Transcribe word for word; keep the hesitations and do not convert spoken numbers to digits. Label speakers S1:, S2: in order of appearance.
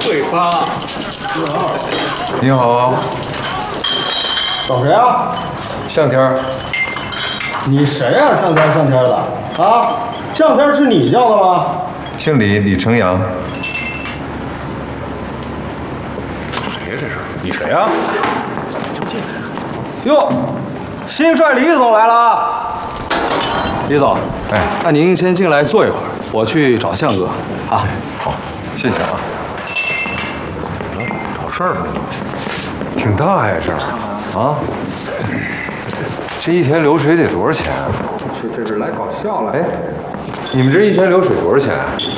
S1: 会发。
S2: 你好，
S3: 找谁啊？
S2: 向天儿。
S3: 你谁呀、啊？向天向天的啊？向天是你叫的吗？
S2: 姓李，李成阳。
S1: 谁呀？这是你谁呀？怎么就进来了？
S3: 哟，新帅李总来了啊！李总，
S2: 哎，
S3: 那您先进来坐一会儿，我去找向哥啊。
S2: 好，谢谢啊。
S1: 怎么了？找事儿呢？
S2: 挺大呀，这儿啊。这一天流水得多少钱啊？
S3: 这这是来搞笑了。
S2: 哎，你们这一天流水多少钱啊？